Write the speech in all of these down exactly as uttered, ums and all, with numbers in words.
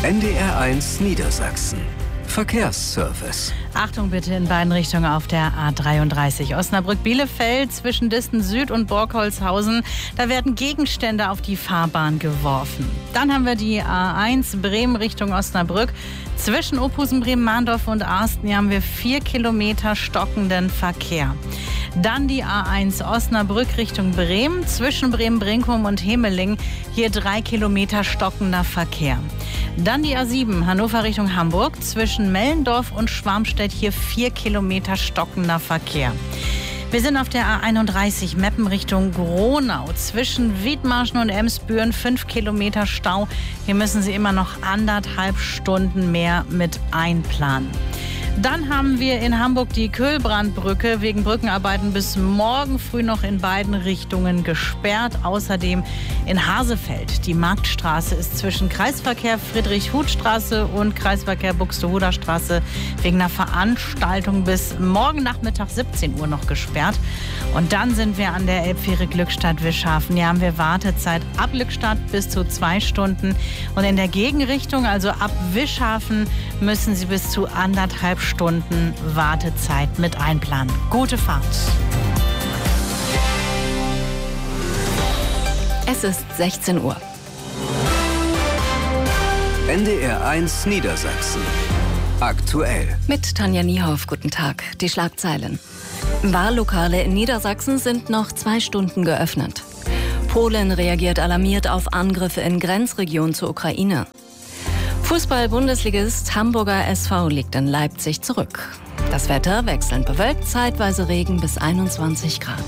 N D R eins Niedersachsen. Verkehrsservice. Achtung bitte in beiden Richtungen auf der A dreiunddreißig. Osnabrück-Bielefeld zwischen Disten Süd und Borkholzhausen. Da werden Gegenstände auf die Fahrbahn geworfen. Dann haben wir die A eins Bremen Richtung Osnabrück. Zwischen Ophusen, Bremen-Mahndorf und Arsten hier haben wir vier Kilometer stockenden Verkehr. Dann die A eins Osnabrück Richtung Bremen. Zwischen Bremen-Brinkum und Hemeling hier drei Kilometer stockender Verkehr. Dann die A sieben Hannover Richtung Hamburg. Zwischen Mellendorf und Schwarmstedt hier vier Kilometer stockender Verkehr. Wir sind auf der A einunddreißig Meppen Richtung Gronau. Zwischen Wiedmarschen und Emsbüren fünf Kilometer Stau. Hier müssen Sie immer noch anderthalb Stunden mehr mit einplanen. Dann haben wir in Hamburg die Köhlbrandbrücke wegen Brückenarbeiten bis morgen früh noch in beiden Richtungen gesperrt. Außerdem in Hasefeld. Die Marktstraße ist zwischen Kreisverkehr Friedrich-Huth-Straße und Kreisverkehr Buxtehuder Straße wegen einer Veranstaltung bis morgen Nachmittag siebzehn Uhr noch gesperrt. Und dann sind wir an der Elbfähre Glückstadt-Wischhafen. Hier haben wir Wartezeit ab Glückstadt bis zu zwei Stunden. Und in der Gegenrichtung, also ab Wischhafen, müssen Sie bis zu anderthalb Stunden Wartezeit mit einplanen. Gute Fahrt. Es ist sechzehn Uhr. N D R eins Niedersachsen. Aktuell. Mit Tanja Niehoff, guten Tag. Die Schlagzeilen. Wahllokale in Niedersachsen sind noch zwei Stunden geöffnet. Polen reagiert alarmiert auf Angriffe in Grenzregion zur Ukraine. Fußball-Bundesligist Hamburger S V liegt in Leipzig zurück. Das Wetter wechselnd bewölkt, zeitweise Regen bis einundzwanzig Grad.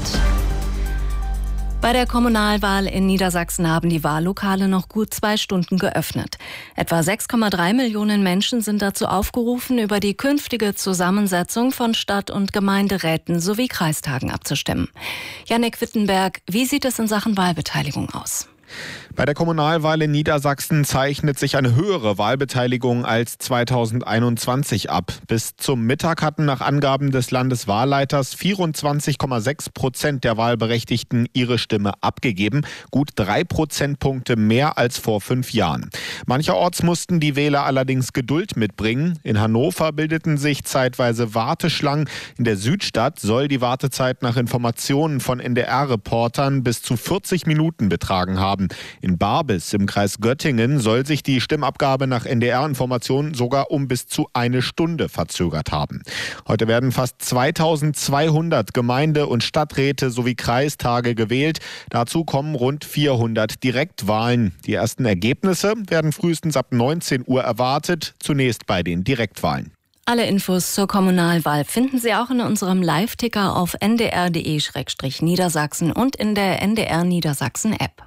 Bei der Kommunalwahl in Niedersachsen haben die Wahllokale noch gut zwei Stunden geöffnet. Etwa sechs Komma drei Millionen Menschen sind dazu aufgerufen, über die künftige Zusammensetzung von Stadt- und Gemeinderäten sowie Kreistagen abzustimmen. Jannik Wittenberg, wie sieht es in Sachen Wahlbeteiligung aus? Bei der Kommunalwahl in Niedersachsen zeichnet sich eine höhere Wahlbeteiligung als zweitausendeinundzwanzig ab. Bis zum Mittag hatten nach Angaben des Landeswahlleiters vierundzwanzig Komma sechs Prozent der Wahlberechtigten ihre Stimme abgegeben. Gut drei Prozentpunkte mehr als vor fünf Jahren. Mancherorts mussten die Wähler allerdings Geduld mitbringen. In Hannover bildeten sich zeitweise Warteschlangen. In der Südstadt soll die Wartezeit nach Informationen von N D R-Reportern bis zu vierzig Minuten betragen haben. In Barbis im Kreis Göttingen soll sich die Stimmabgabe nach N D R-Informationen sogar um bis zu eine Stunde verzögert haben. Heute werden fast zweitausendzweihundert Gemeinde- und Stadträte sowie Kreistage gewählt. Dazu kommen rund vierhundert Direktwahlen. Die ersten Ergebnisse werden frühestens ab neunzehn Uhr erwartet, zunächst bei den Direktwahlen. Alle Infos zur Kommunalwahl finden Sie auch in unserem Live-Ticker auf n d r punkt d e slash niedersachsen und in der N D R Niedersachsen-App.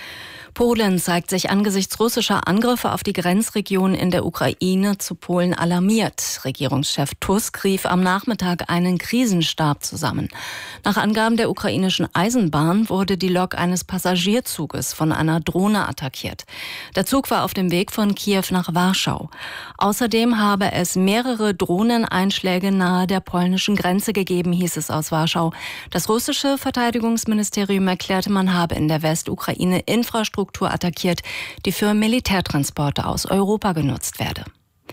Polen zeigt sich angesichts russischer Angriffe auf die Grenzregion in der Ukraine zu Polen alarmiert. Regierungschef Tusk rief am Nachmittag einen Krisenstab zusammen. Nach Angaben der ukrainischen Eisenbahn wurde die Lok eines Passagierzuges von einer Drohne attackiert. Der Zug war auf dem Weg von Kiew nach Warschau. Außerdem habe es mehrere Drohneneinschläge nahe der polnischen Grenze gegeben, hieß es aus Warschau. Das russische Verteidigungsministerium erklärte, man habe in der Westukraine Infrastruktur attackiert, die für Militärtransporte aus Europa genutzt werde.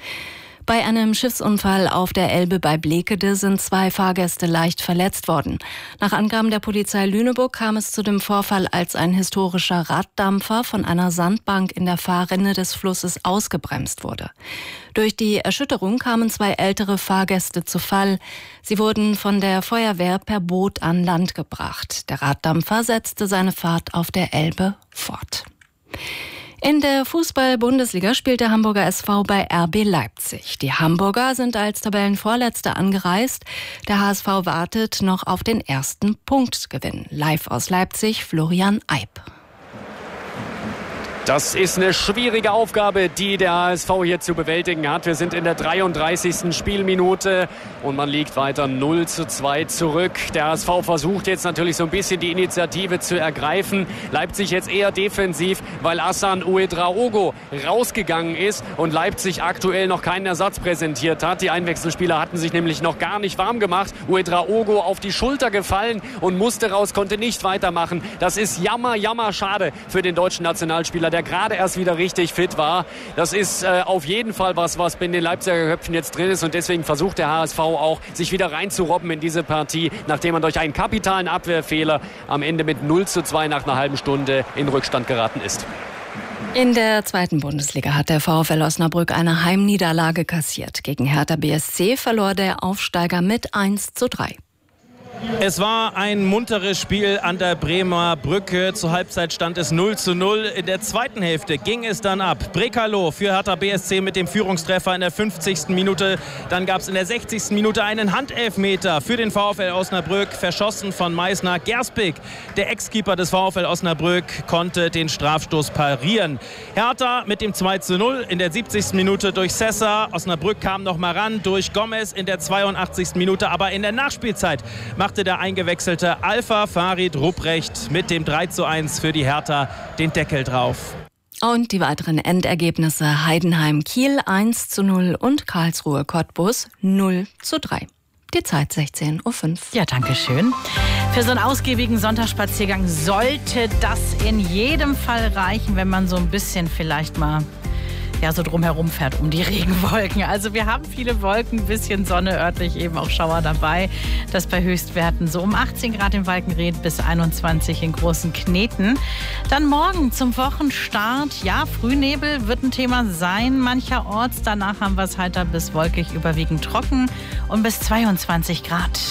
Bei einem Schiffsunfall auf der Elbe bei Blekede sind zwei Fahrgäste leicht verletzt worden. Nach Angaben der Polizei Lüneburg kam es zu dem Vorfall, als ein historischer Raddampfer von einer Sandbank in der Fahrrinne des Flusses ausgebremst wurde. Durch die Erschütterung kamen zwei ältere Fahrgäste zu Fall. Sie wurden von der Feuerwehr per Boot an Land gebracht. Der Raddampfer setzte seine Fahrt auf der Elbe fort. In der Fußball-Bundesliga spielt der Hamburger S V bei R B Leipzig. Die Hamburger sind als Tabellenvorletzter angereist. Der H S V wartet noch auf den ersten Punktgewinn. Live aus Leipzig, Florian Eib. Das ist eine schwierige Aufgabe, die der H S V hier zu bewältigen hat. Wir sind in der dreiunddreißigsten Spielminute und man liegt weiter null zu zwei zurück. Der H S V versucht jetzt natürlich so ein bisschen die Initiative zu ergreifen. Leipzig jetzt eher defensiv, weil Hassan Ouedraogo rausgegangen ist und Leipzig aktuell noch keinen Ersatz präsentiert hat. Die Einwechselspieler hatten sich nämlich noch gar nicht warm gemacht. Ouedraogo auf die Schulter gefallen und musste raus, konnte nicht weitermachen. Das ist jammer, jammer schade für den deutschen Nationalspieler. Der der gerade erst wieder richtig fit war. Das ist äh, auf jeden Fall was, was in den Leipziger Köpfen jetzt drin ist. Und deswegen versucht der H S V auch, sich wieder reinzurobben in diese Partie, nachdem man durch einen kapitalen Abwehrfehler am Ende mit null zu zwei nach einer halben Stunde in Rückstand geraten ist. In der zweiten Bundesliga hat der VfL Osnabrück eine Heimniederlage kassiert. Gegen Hertha B S C verlor der Aufsteiger mit eins zu drei. Es war ein munteres Spiel an der Bremer Brücke. Zur Halbzeit stand es null zu null. In der zweiten Hälfte ging es dann ab. Brekalo für Hertha B S C mit dem Führungstreffer in der fünfzigsten Minute. Dann gab es in der sechzigsten Minute einen Handelfmeter für den VfL Osnabrück, verschossen von Meißner. Gerspik, der Ex-Keeper des VfL Osnabrück, konnte den Strafstoß parieren. Hertha mit dem zwei zu null in der siebzigsten Minute durch Sessa. Osnabrück kam noch mal ran durch Gomez in der zweiundachtzigsten Minute. Aber in der Nachspielzeit machte der eingewechselte Alpha Farid Rupprecht mit dem drei zu eins für die Hertha den Deckel drauf. Und die weiteren Endergebnisse: Heidenheim Kiel eins zu null und Karlsruhe Cottbus null zu drei. Die Zeit sechzehn Uhr fünf. Ja, danke schön. Für so einen ausgiebigen Sonntagsspaziergang sollte das in jedem Fall reichen, wenn man so ein bisschen vielleicht mal ja, so drumherum fährt um die Regenwolken. Also wir haben viele Wolken, ein bisschen Sonne, örtlich eben auch Schauer dabei. Das bei Höchstwerten so um achtzehn Grad in Walkenried bis einundzwanzig in Großen Kneten. Dann morgen zum Wochenstart. Ja, Frühnebel wird ein Thema sein mancherorts. Danach haben wir es heiter bis wolkig, überwiegend trocken und bis zweiundzwanzig Grad.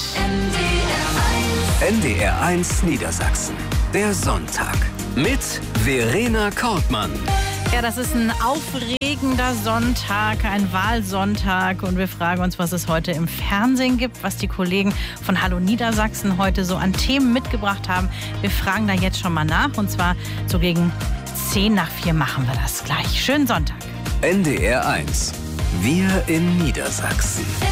N D R eins Niedersachsen. Der Sonntag mit Verena Kortmann. Ja, das ist ein aufregender Sonntag, ein Wahlsonntag. Und wir fragen uns, was es heute im Fernsehen gibt, was die Kollegen von Hallo Niedersachsen heute so an Themen mitgebracht haben. Wir fragen da jetzt schon mal nach. Und zwar so gegen zehn nach vier machen wir das gleich. Schönen Sonntag. N D R eins. Wir in Niedersachsen.